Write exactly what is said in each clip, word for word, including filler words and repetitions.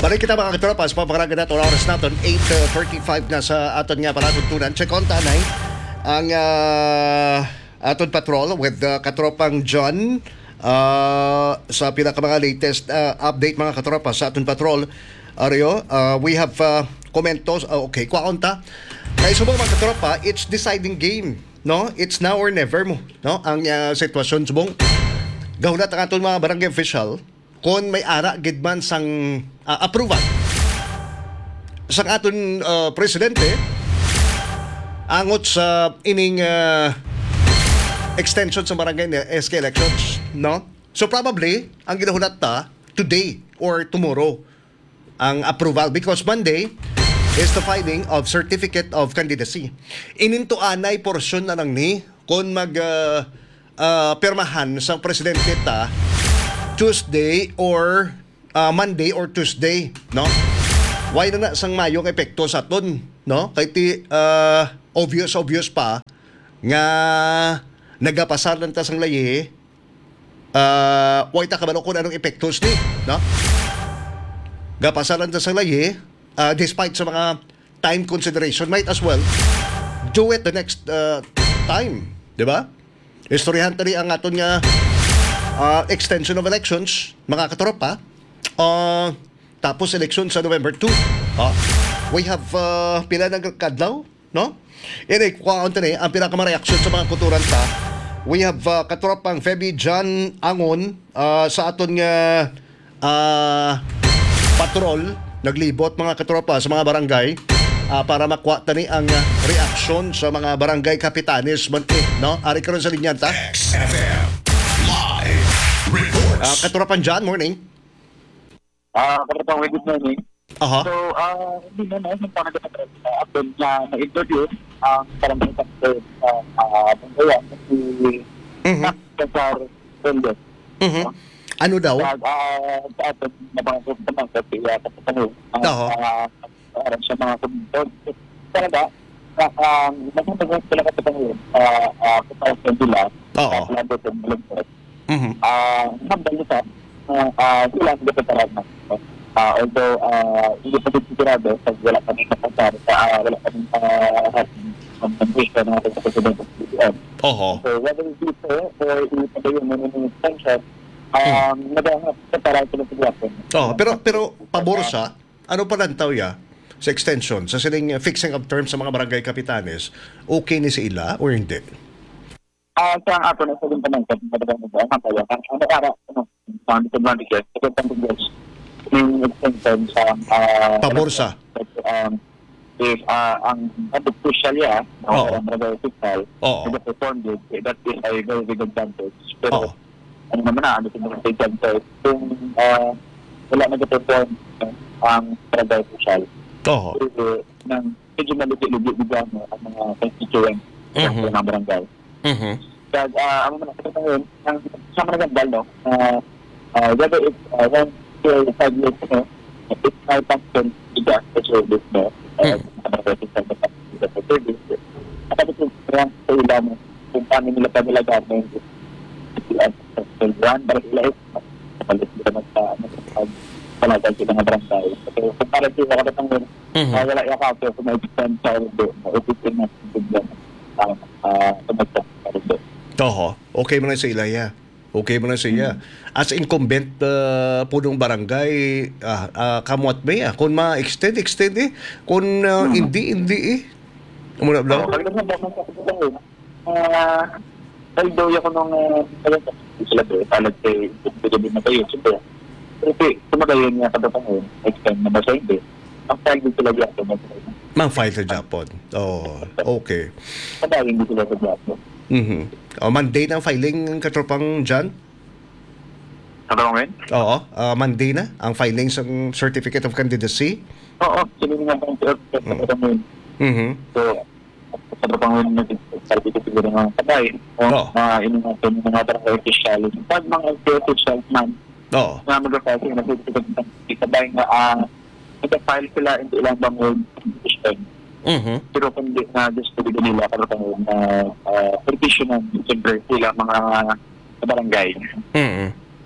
Balik kita mga katropas, papakaragan natin oras natin, eight thirty-five na sa aton nga palatuntunan. Check on tanay ang uh, aton patrol with uh, katropang John uh, sa pinaka mga latest uh, update mga katropas sa aton patrol. Aryo, uh, we have uh, komentos, uh, okay, kwaonta. Kaya subong mga katropa, it's deciding game, no? It's now or never mo, no? Ang uh, sitwasyon subong gahunat ang aton mga barangay official kung may ara gidman sang uh, approval sang aton uh, presidente angot sa ining uh, extension sa barangay S K elections, no? So probably ang ginahunat ta today or tomorrow ang approval because Monday is the filing of certificate of candidacy. Ininto anay porsyon na lang ni kung mag uh, uh, pirmahan sa presidente ta Tuesday or uh, Monday or Tuesday, no? Why na na sang mayong epekto sa ton, no? Kay ti uh, obvious obvious pa nga nagapasar lang ta sang laye uh, why ta kabalo kung anong epektos ni, no? Gapasar lang ta sang laye uh, despite sa mga time consideration might as well do it the next uh, time, di ba? Istoryahan tali ang aton nga Uh, extension of elections, mga katropa. Uh, tapos election sa November two. Uh, we have uh, pila ng kadlaw, no? Yan ay kukaunta na ang pinakamareaksyon sa mga kuturan ta. We have uh, katropang Feby John Angon uh, sa aton nga uh, patrol, naglibot mga katropa sa mga barangay uh, para makuha tani ang uh, reaksyon sa mga barangay kapitanes man eh, no? Ari karon sa linya ta. X F M Reports. Uh, Katurapan John, morning. Ah, uh, Katurapan, good morning. Aha. So, ah, uh, hindi na na, hindi pa nagkakatrap na update na na-introduce ang parang may kapit sa panggayan si Cesar Reyes. Mhm. Ano daw? Ah, sa atin, nabangasok naman sa piya sa patanong. Oo. Parang sa mga kumuntot. Talaga, ang nagkakatrap sila sa patanong, ah, kapag nila, Oo. lalo sa malagpot. Mhm. Ah, nabalita ah sila ang depetarad na. Ah, although ah hindi pa din sigurado sa wala kami nakasar sa uh, wala kami hating ang pagkita ng ating presidente ng B B M. Oho. So whether it be so or ipagay yung mga extension, um, naghahanap sa para sila sa gawin. Oh, pero pero pabor sa ano pa lang taw ya sa extension sa siling uh, fixing of terms sa mga barangay kapitanes, okay ni si ila or hindi? Ah, sa ang ato na sa limpan ng kapitang mo ang kaya ang ano ara ano ang ito sa ito pang bigas yung extension sa ah Pabor sa um if uh, ang ano crucial ya Oo. ang mga official Oo. the performed it that is a very big advantage Oo. pero ano naman na ano yung advantage kung uh, wala nag-perform ang mga official Oho. so nang medyo malugit-lugit bigyan mo ang mga constituent Mhm. ng barangay. Mhm. Kaya uh, ang mga nakita ngayon, ang sama na gandal, no? Uh, uh, whether it's uh, one to five years, no? It's five percent bigas sa service, no? Uh, ang resin sa bigas sa service. At ang ito, kaya sa ilan mo, kung paano nila pa nila gano'n, sa buwan, para sila is, mapalit sila mag sa, palagal sila ng barangay. So, kung parang sila katang ngayon, wala yung kakao, kung may percent sa ulo, maupitin na sa bigyan, uh, tumagsak sa ulo. Oho. Okay mo na sa ila ya. Okay mo na sa iya. As incumbent uh, punong barangay, ah, uh, kamot ba ya? Kung ma-extend, extend eh. Kung uh, hindi, hindi eh. Muna ba? Oo, pagdating na sa kapitang yun, ah, although ako nung sila doon, talag kay Bigabin na kayo, siyempre, pero tumagayon nga kapitang yun, extend na ba siya hindi, ang file din sila dyan, Mang-file sa Japon. Oh, okay. padayin din sila sa Japon. Mhm. Oh, Monday na ang filing katropang John? Kapitang yun? Oo. Uh, Monday na ang filing sa Certificate of Candidacy? Oo, sila nga pang kapitang yun. Mhm. So, sa kapitang yun, nag-sarti ko siguro nga padayin, o mga inungatin yung mga barangay official. Pag mga official man, Oo. na mag-repasing na padayin nga, ah, nag-file sila into ilang bangod petition. Mhm. Pero kundi na gusto din nila karoon na uh, petition ng siyempre sila mga barangay. Mhm.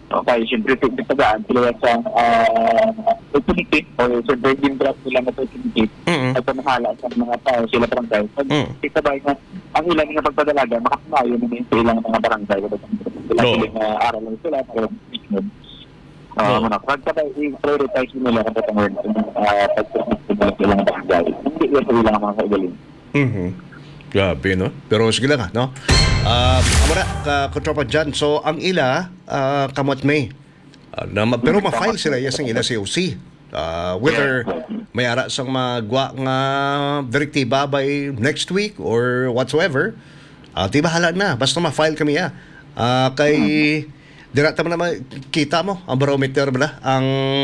Okay, siyempre, pagpagaan sila sa uh, opportunity o siyempre, yung draft nila na opportunity Mm. at pamahala sa mga tao sila barangay. Pag Mm. sabay na ang ilan nga pagpadalaga, makasumayo naman sa ilang mga barangay. Sila Oo. sila uh, aral lang sila para mag-ignod. Uh, Oo. ano, pagkabay, i-prioritize nila ang patungod ng uh, pag-ignod nila sa ilang barangay. Hindi yan sa ilang mga kaigaling. Mhm. Grabe, no? Pero sige lang, no? Um, amara, ka katropa dyan. So, ang ila, uh, kamot may. Uh, na, ma- pero ma-file sila yes ang ila C O C. Uh, whether may ara sang magwa nga direktiba by next week or whatsoever, uh, di bahala na. Basta ma-file kami, ya. Uh, kay, dira naman naman, kita mo, ang barometer ba ang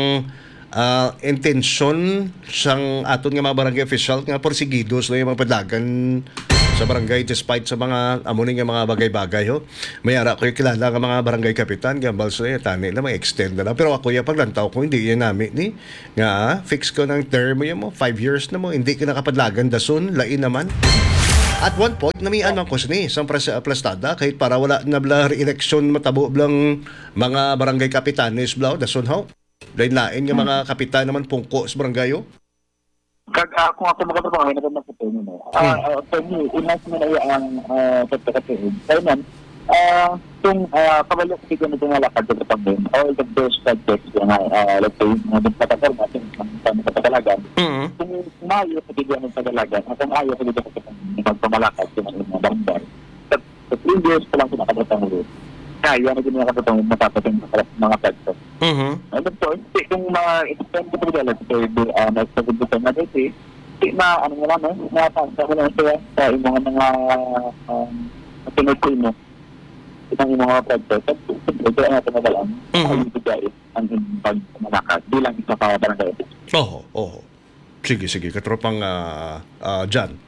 uh, intensyon sang aton nga mga barangay official nga porsigidos na yung mga padagan sa barangay despite sa mga amunin nga mga bagay-bagay ho. May ara ko yung kilala nga mga barangay kapitan gambal sa iyo tani na may extend na lang. Pero ako yung paglantaw ko hindi yan namin ni nga ah, fix ko ng term yan mo five years na mo hindi ka nakapadlagan dasun lain naman. At one point, namian man ko sini sa pres- plastada kahit para wala na bla re-election matabo blang mga barangay kapitanes bla dasun ho. Lain-lain nga mga kapitan naman pungko sa barangay ho. Kag uh, kung ako magkatrabaho, na naman sa mo. Ah, uh, for me, inas mo na ang uh, pagkakatuod. Kaya man, ah, kung uh, kabalik ko na ito nga lakad sa kapagin, all the best projects na, uh, let's say, mga pagkakaroon natin ng pagkakalagan, Mm. kung maayo sa bigyan ng pagkakalagan, at kung ayaw sa bigyan ng pagpamalakad sa mga barangay, sa three years pa lang pinakatatango, kaya na din nakatatango matapatin sa mga projects. Mhm. Ano po, hindi kung ma-extend ko pala sa pwede uh, nagsagubutan na dito, hindi ma, ano nga naman, napansa ko lang siya sa imong mga um, pinutuloy mo. Itang imong mga project, at ito ang natin nagalang, ay ibigay ang imbag manakad bilang isa pa barangay. Oo, oo. Sige, sige. Katropang uh, uh, John.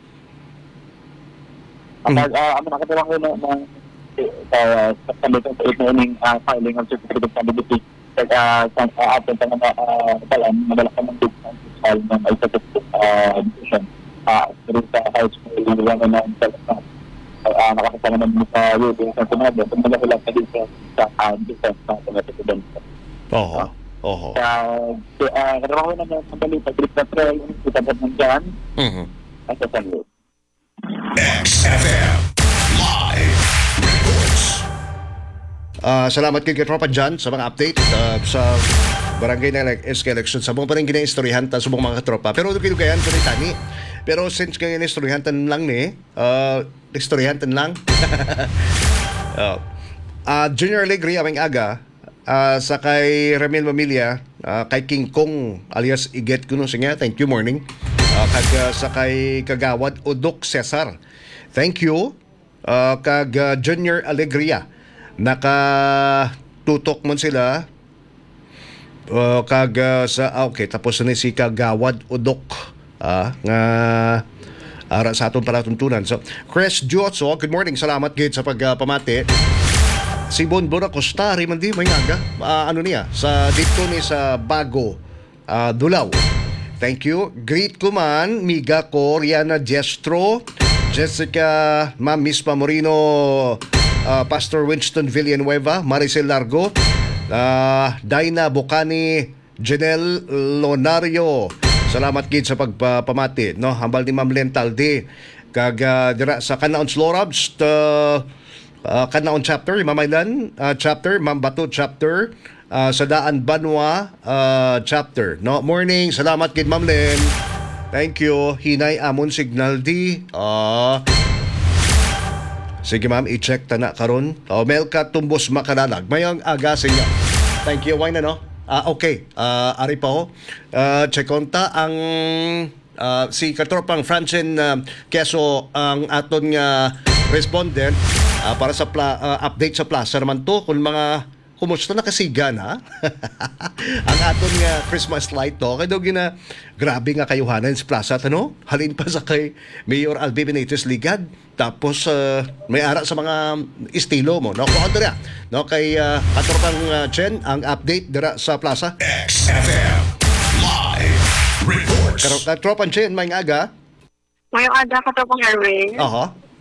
Ang ang nakatawang ko na ng sa sa kalitong sa ining filing of certificate of validity sa sa atin sa mga talan madala ka ng distance file ng ay decision ah pero sa high school yung naman ng sa ah nakakasama naman sa yung sa tunado kung magkakilala ka dito sa defense ng mga president. Oo, oo. Sa katawang ko na ng balita grip na trail yung itabot ng dyan Mhm. at sa sanlo. X F M Live Reports. Ah, salamat kay Katropa John sa mga update uh, sa barangay na like, S K election. Sa mga pa rin gina-istoryahan ta sa mga katropa. Pero ito kinugayan ko ni Tani. Pero since kaya na-istoryahan lang ni, uh, istoryahan lang. uh, uh, Junior Alegre, aming aga, uh, sa kay Ramil Mamilya, uh, kay King Kong alias Iget Kuno siya. Thank you, morning. Uh, kag uh, sa kay Kagawad Udok Cesar. Thank you. Uh, kag uh, Junior Alegria. Nakatutok man sila uh, kag uh, sa ah, okay tapos na si Kagawad Udok ah, nga ara sa atong palatuntunan. So Chris Giotso, good morning, salamat gid sa pagpamati. Si Bonbon Acosta man di may aga ah, ano niya sa dito ni sa Bago ah, Dulaw. Thank you. Greet ko man Miga ko Riana Diestro, Jessica Ma'am Miss Pamorino, uh, Pastor Winston Villanueva, Maricel Largo, uh, Daina Bocani, Janelle Lonario. Salamat gid sa pagpamati, no? Hambal ni Ma'am Lentalde kag uh, dira sa Kanaon Slorabs uh, uh, Kanaon chapter, Mamaylan uh, chapter, Ma'am Bato chapter, uh, sa Daan Banwa uh, chapter, no? Morning, salamat gid Ma'am Len. Thank you. Hinay amon signal di. Ah. Sige ma'am, i-check ta na karon. Oh, Melka Tumbos Makalalag. Mayang aga sa inyo. Thank you. Why na no? Ah, okay. Ah, ari pa ho. Ah, check on ta ang ah, si Katropang Francine uh, Keso ang aton nga respondent ah, para sa pla- ah, update sa plaza naman to kung mga kumusta na kasigan ha? Ang aton nga Christmas light to kay daw gina grabe nga kayuhanan sa plaza tano halin pa sa kay Mayor Albi Benitez Ligad tapos uh, may ara sa mga estilo mo no ko dira no kay uh, Katropang uh, Chen ang update dira sa plaza X F M Live Reports. Katropang Chen may aga Ngayong aga ka to pang Erwin. aha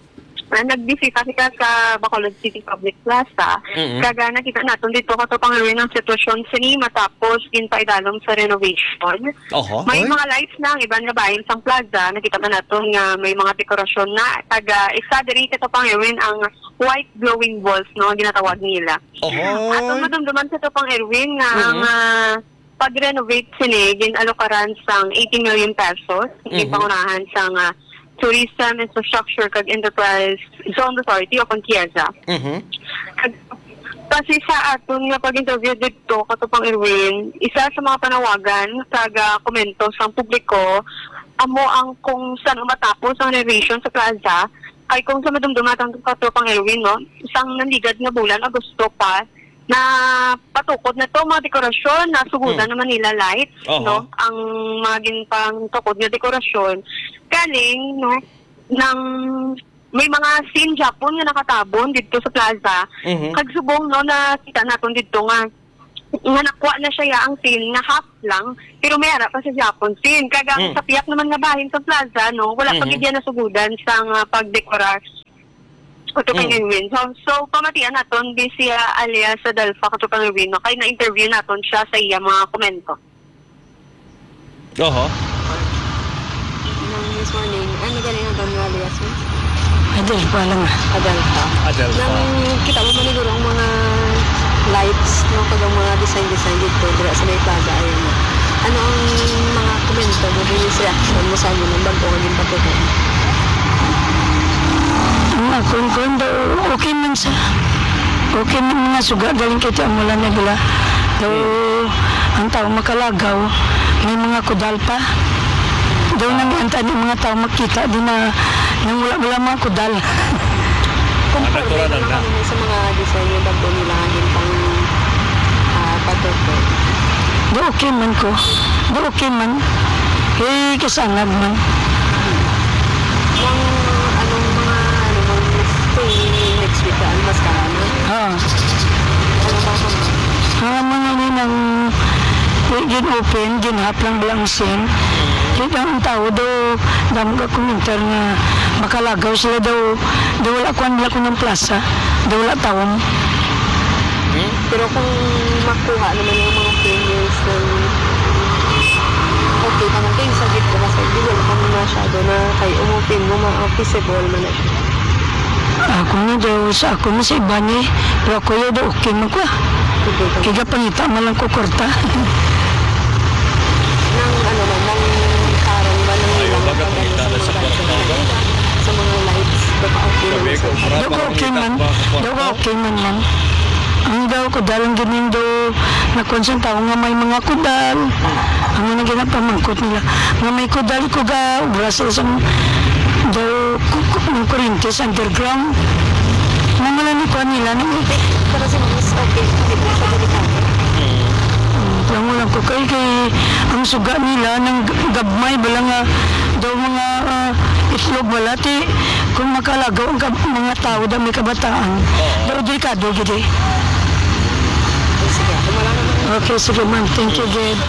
Uh, nagbisita kita sa Bacolod City Public Plaza. Mhm. Kaga nakita natin dito katupang ng sitwasyon sini matapos ginpaidalom sa renovation. Oho. May Oy. mga lights na ang ibang gabahin sa plaza. Nakita man natin nga may mga dekorasyon na. Taga isa diri katupang Erwin ang white glowing balls no ginatawag nila. Oho. At ang madumduman sa katupang Erwin nga Mhm. ang ah, pag-renovate sini ginalokaran sang eighty million pesos. Mhm. Ipangunahan sang ah, Tourism Infrastructure kag Enterprise Zone Authority o Conquiesa. Mhm. Kasi sa aton nga pag-interview dito katupang Erwin, isa sa mga panawagan taga komento sa publiko amo ang kung saan matapos ang renovation sa plaza ay kung sa madumdumatang katupang Erwin no, isang nandigad nga bulan Agosto pa na patukod na to mga dekorasyon na sugudan Hmm. ng Manila Lights Oho. no ang mga ginpang tukod nga dekorasyon galing no ng may mga scene Japon nga nakatabon dito sa plaza. Mhm. Kag subong no nakita naton dito nga nga nakuha na siya ya ang scene nga half lang pero may ara pa sa Japon scene kag ang Mm. sa piyak naman nga bahin sa plaza no wala Mhm. pa gid yan nasugudan sa nga pagdekorar katupang Mm. Erwin. So, so pamatian naton di siya alias sa Dalfa katupang Erwin no kay na-interview naton siya sa iya mga komento. Oho. Nang this morning, ano galing ang doon nga alias mo? Adel pa lang ah. Adelpa. Adelpa. Nang kita mo maniguro ang mga lights, no, kag ang mga design-design dito, dira sa may plaza, ayun. Ano ang mga komento mo, din reaction mo sa ng bago kaging patutunan? Ang akong kung daw okay man sa okay man mga suga galing kita ang mula na bila. Daw ang tao makalagaw, may mga kudal pa. Daw nang anta ng mga tao makita di na nang wala-wala mga kudal. Conforme natural naman lang na. kami sa mga design yung bago nila hangin pang uh, patutunan. Daw okay man ko. Daw okay man. Eh, kasanag man. Nang anong mga, ano, mga stay next week, ang mas karana? Ha. Ano ba kung Ang mga ninang gin-open, ginhap lang bilang sin. Kita ang tao daw, dami ka komentar nga makalagaw sila daw, daw wala kuhan nila ko ng plaza, daw wala tawon. Pero kung makuha naman yung mga opinions ng okay pa man kayo sa git ko kasi di wala kami masyado na kay umupin mo mga visible man na siya. Ako na daw sa ako na sa iba niya, pero ako yun daw okay mo ko. Tuloy ka. Kaya pangita man lang ko kwarta. Nang ano man, nang karang ba nang ilang baga pagano pangita sa na mga sa budget kwarta ba? nila, sa mga lights, baka okay Sabi naman ko, sa para- Daw ko okay man, daw ko okay man lang. Ang daw ko dalang ganin daw nakonsen tao nga may mga kudal. Ang mga ginapamangkot nila. Nga may kudal ko ga, brasa sa daw ng Corinthus underground. Nga malani ko nila na para sa mga mas okay, hindi po siya delikado. Lang lang ko kay kay ang suga nila ng gabmay bala nga daw mga uh, itlog balati kung makalagaw ang kab- mga tao daw may kabataan. Daw delikado gid. eh. Okay, sige, kung wala naman Okay, sige man. Thank you, Ged.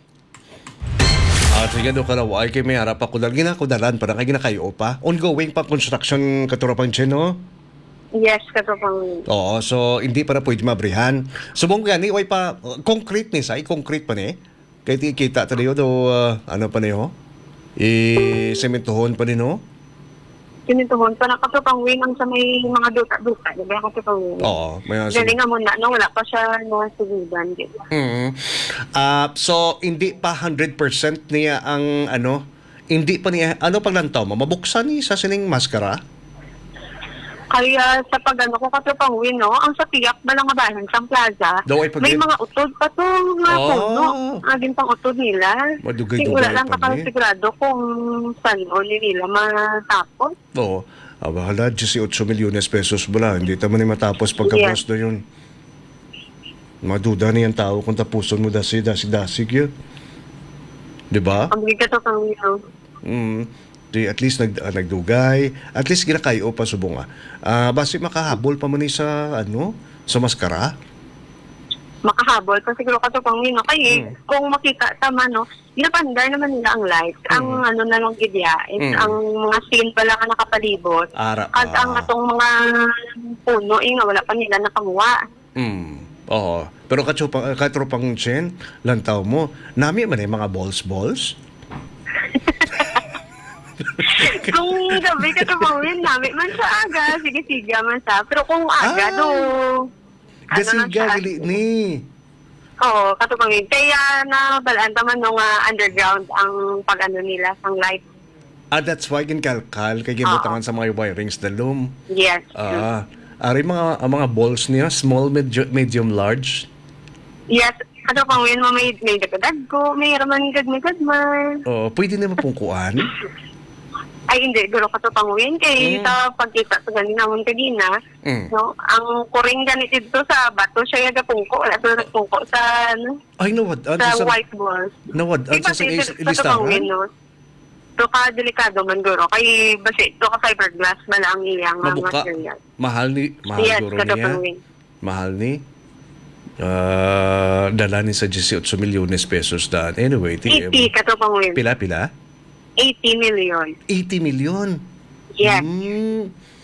At sige do ka raw ay kay may harap ako dal ginakudalan para kay ginakayo pa. Ongoing pa construction katurapang chino. Yes, katupang Oo, so hindi pa na pwede mabrihan. Subong gani way pa uh, concrete ni say concrete pa ni. Kay ti kita tayo do uh, ano pa niyo? I sementohon pa ni no? Sinintuhon pa nakatupang win ang sa may mga duta-duta, di ba katupang win? Oo, may mga Galing nga muna, no, wala pa siya no, sugudan. di ba? Mm. Ah, so hindi pa one hundred percent niya ang ano, hindi pa niya ano paglantaw mo mabuksan ni sa sining maskara. Kaya sa pagano ko katupang win, no, ang sa tiyak ba lang bahan sa plaza, Daw ay pag- may mga utod pa to nga Oh. puno. Aging pang utod nila. Madugay-dugay Kasi wala lang pa pa ni. sigurado kung saan o nila matapos. Oo. Ah, bahala, eighteen milyones pesos bala. Hindi taman ni matapos pagkabos na yun. Maduda na yung tao kung tapuson mo dasi, dasi, dasig yun. Di ba? Ang bigay katupang win, no. Mm. Di, at least nag, ah, nagdugay. At least ginakayo pa subong ah. Ah, basi makahabol pa man ni sa ano, sa maskara. makahabol pa siguro katupang Win, no? Kaya Mm. kung makita tama, no, ginapandar naman nila ang lights. Ang ano na lang gidya is Mm. ang mga scene pala nga nakapalibot. Ara. At ang ah. atong mga puno, eh, nga wala pa nila nakamuha. Mm. Oo. Pero katropang, katropang Chen, lantaw mo, nami man eh, mga balls-balls? Kung gabi katupang Win, namin man sa aga, sige-siga man sa. Pero kung aga, Ah. do... ano na siya, Gasiga, gali ni. Oo, katupang Win. Kaya na balaan taman nung ah, underground ang pag-ano nila, ang light. Ah, that's why ginkalkal, kay gibutangan sa mga wirings dalum. Yes. Ah, ari mga ang mga balls niya, small, medium, medium large. Yes. Katupang Win mo may, may dagdag ko, may raman gagmay-gagmay. Oh, pwede naman pong kuan. Ay, hindi. Guro katupang Win. Kaya Mm. sa pagkita sa ganin naman kanina, Mm. no, ang kuring ganit dito sa bato, siya yung pungko. Wala sa nagpungko sa, ano, Ay, nawad. Ano sa sa, white balls. nawad. Ano Diba, sa sa sa katupang Win, listahan? no? Ito ka delikado man guro. Kaya basi ito ka fiberglass bala ang iyang mga Mabuka. material. Mahal ni, mahal Yes, guro katupang niya. Win. Mahal ni. Ah, dala ni sa eighteen milyones pesos daan. Anyway, ti, eighty katupang Win. pila, pila? eighty million. eighty million. Yes. Mm.